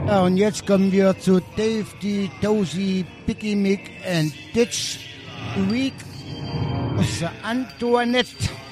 Ja, und jetzt kommen wir zu Dave, die Dozy, Picky Mick and Ditch Week aus der Antoinette.